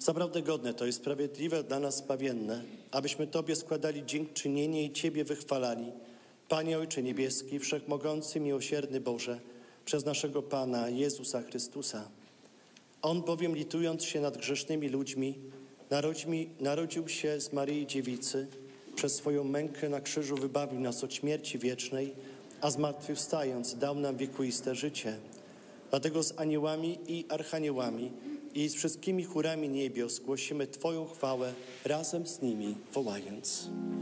Zaprawdę godne to jest sprawiedliwe dla nas zbawienne, abyśmy Tobie składali dziękczynienie i Ciebie wychwalali. Panie Ojcze Niebieski, Wszechmogący, miłosierny Boże, przez naszego Pana Jezusa Chrystusa. On bowiem, litując się nad grzesznymi ludźmi, narodził się z Maryi Dziewicy, przez swoją mękę na krzyżu wybawił nas od śmierci wiecznej, a zmartwychwstając dał nam wiekuiste życie. Dlatego z aniołami i archaniołami i z wszystkimi chórami niebios głosimy Twoją chwałę razem z nimi wołając.